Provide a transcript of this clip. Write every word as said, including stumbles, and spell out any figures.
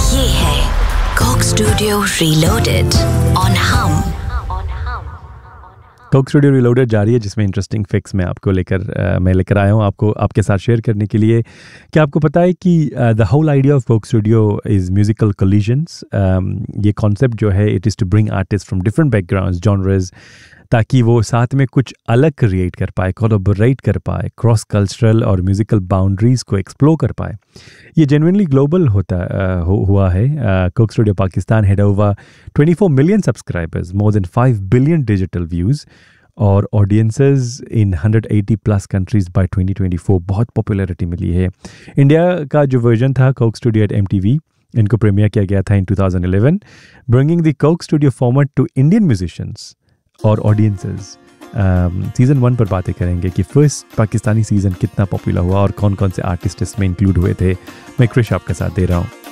ये है Coke studio reloaded on हम। कोक स्टूडियो रीलोडेड जारी है, जिसमें इंटरेस्टिंग फैक्ट्स मैं आपको लेकर मैं लेकर आया हूँ आपको आपके साथ शेयर करने के लिए। क्या आपको पता है कि the whole idea of Coke studio is musical collisions. ये कॉन्सेप्ट जो है it is to bring artist from different backgrounds, genres, ताकि वो साथ में कुछ अलग क्रिएट कर पाए, कोलैबोरेट कर पाए, क्रॉस कल्चरल और म्यूज़िकल बाउंड्रीज़ को एक्सप्लोर कर पाए। ये जेन्युइनली ग्लोबल होता uh, हो, हुआ है। Coke studio Pakistan had over चौबीस million subscribers, more than five billion digital views और audiences in one hundred eighty plus countries by twenty twenty four. बहुत पॉपुलैरिटी मिली है। इंडिया का जो वर्जन था Coke studio eight M T V, इनको premiere किया गया था इन two thousand eleven, bringing the Coke studio format to Indian musicians और ऑडियंसेस। सीज़न वन पर बातें करेंगे कि फर्स्ट पाकिस्तानी सीज़न कितना पॉपुलर हुआ और कौन कौन से आर्टिस्ट इसमें इंक्लूड हुए थे। मैं क्रिश आपके साथ दे रहा हूँ।